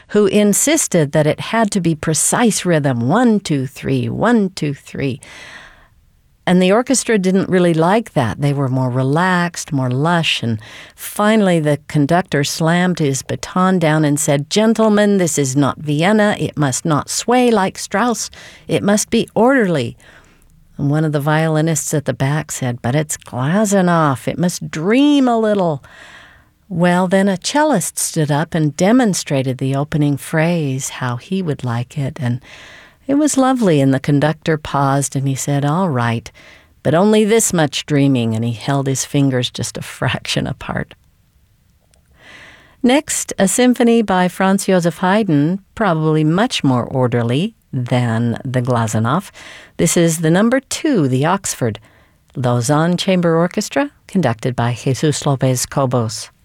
who insisted that it had to be precise rhythm, 1, 2, 3, 1, 2, 3. And the orchestra didn't really like that. They were more relaxed, more lush, and finally the conductor slammed his baton down and said, "Gentlemen, this is not Vienna. It must not sway like Strauss. It must be orderly." And one of the violinists at the back said, "But it's Glazunov. It must dream a little." Well, then a cellist stood up and demonstrated the opening phrase, how he would like it, and it was lovely, and the conductor paused and he said, "All right, but only this much dreaming," and he held his fingers just a fraction apart. Next, a symphony by Franz Joseph Haydn, probably much more orderly than the Glazunov. This is the number 2, the Oxford, Lausanne Chamber Orchestra, conducted by Jesus Lopez Cobos.